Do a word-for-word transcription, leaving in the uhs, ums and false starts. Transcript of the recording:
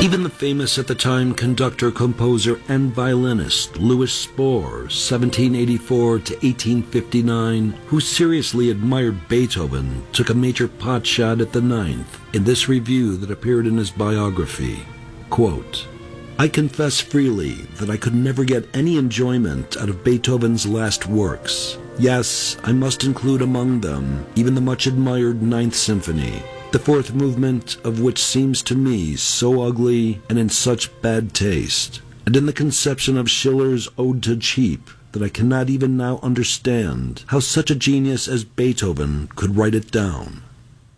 Even the famous at the time conductor, composer, and violinist Louis Spohr, seventeen eighty-four to eighteen fifty-nine, who seriously admired Beethoven, took a major potshot at the Ninth in this review that appeared in his biography. Quote, "I confess freely that I could never get any enjoyment out of Beethoven's last works. Yes, I must include among them even the much-admired Ninth Symphony, the fourth movement of which seems to me so ugly and in such bad taste, and in the conception of Schiller's Ode to Cheap, that I cannot even now understand how such a genius as Beethoven could write it down."